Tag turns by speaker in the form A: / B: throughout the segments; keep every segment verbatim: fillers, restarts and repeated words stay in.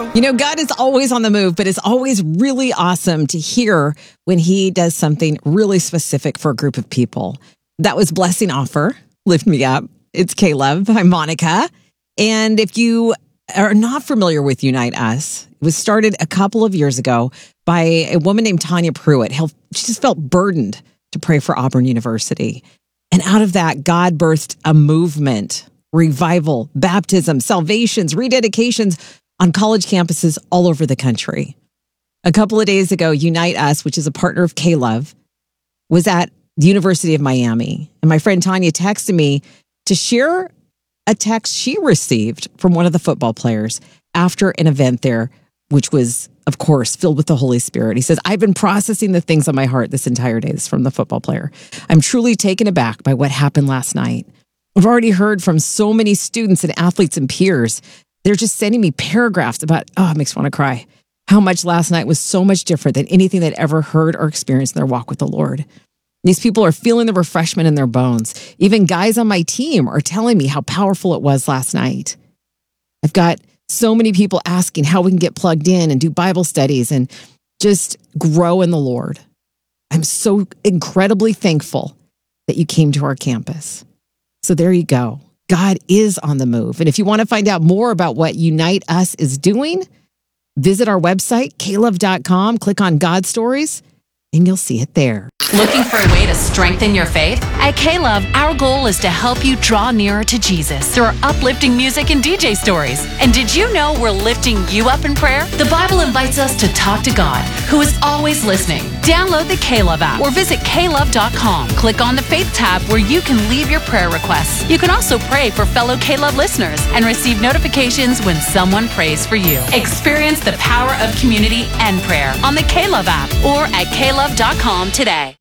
A: You know, God is always on the move, but it's always really awesome to hear when he does something really specific for a group of people. That was Blessing Offer, Lift Me Up. It's Caleb. I'm Monica. And if you are not familiar with Unite Us, it was started a couple of years ago by a woman named Tanya Pruitt. She just felt burdened to pray for Auburn University. And out of that, God birthed a movement, revival, baptism, salvations, rededications on college campuses all over the country. A couple of days ago, Unite Us, which is a partner of K-Love, was at the University of Miami. And my friend Tanya texted me to share a text she received from one of the football players after an event there, which was, of course, filled with the Holy Spirit. He says, I've been processing the things on my heart this entire day. This is from the football player. I'm truly taken aback by what happened last night. I've already heard from so many students and athletes and peers. They're just sending me paragraphs about, oh, it makes me want to cry, how much last night was so much different than anything they'd ever heard or experienced in their walk with the Lord. These people are feeling the refreshment in their bones. Even guys on my team are telling me how powerful it was last night. I've got so many people asking how we can get plugged in and do Bible studies and just grow in the Lord. I'm so incredibly thankful that you came to our campus. So there you go. God is on the move. And if you want to find out more about what Unite Us is doing, visit our website, K Love dot com, click on God Stories, and you'll see it there.
B: Looking for a way to strengthen your faith? At K-Love, our goal is to help you draw nearer to Jesus through our uplifting music and D J stories. And did you know we're lifting you up in prayer? The Bible invites us to talk to God, who is always listening. Download the K-Love app or visit K Love dot com. Click on the Faith tab where you can leave your prayer requests. You can also pray for fellow K-Love listeners and receive notifications when someone prays for you. Experience the power of community and prayer on the K-Love app or at K Love dot com today.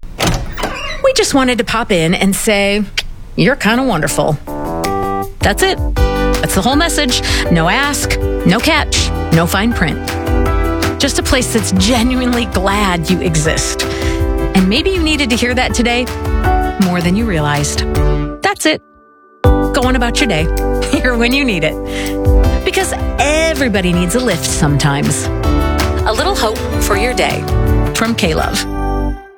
C: We just wanted to pop in and say, you're kind of wonderful. That's it. That's the whole message. No ask, no catch, no fine print. Just a place that's genuinely glad you exist. And maybe you needed to hear that today more than you realized. That's it. Go on about your day. Here when you need it. Because everybody needs a lift sometimes. A little hope for your day from K-Love.